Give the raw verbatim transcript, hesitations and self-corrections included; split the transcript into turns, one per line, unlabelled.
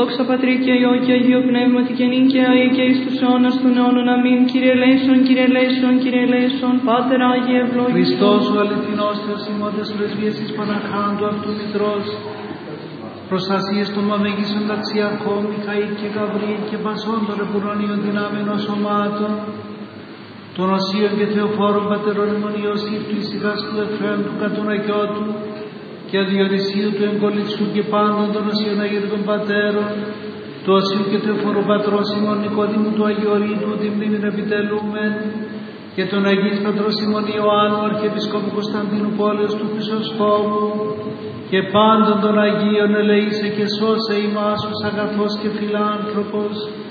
δόξα Πατρί και Υιό και Αγίο Πνεύματι και νυν και αεί και εις τους αιώνας των αιώνων. Αμήν. Κύριε ελέησον, Κύριε ελέησον, Κύριε ελέησον, Πάτερ Άγιε ευλόγησον.
Χριστός ο αληθινός Θεός ημώντας πρεσβείες εις Παναχάντου αυτού Μητρός, προστασίες των μαμεγίσων ταξιαρχών Μιχαήλ και Γαβριήλ και πασών των επουρανίων δυνάμενων σωμάτων, των Οσίων και Θεοφόρων πατερών ημών Ιωσήφ του Ισυχάσκου Εφραίμ του Κατουνακιώτου και Διονυσίου του Εγκολιτσού και πάντων των Οσίων Αγίων Πατέρων, του Οσίου και Θεοφόρου Πατρός ημών Νικοδήμου του Αγιορείτου, τη μνήμην επιτελούμεν, και τον Αγίης Πατρός ημών Ιωάννου Αρχιεπισκόπου Κωνσταντίνου πόλεως του Χρυσοστόμου, και πάντων των Αγίων ελεήσε και σώσε ημάς ως αγαθός και φιλάνθρωπος,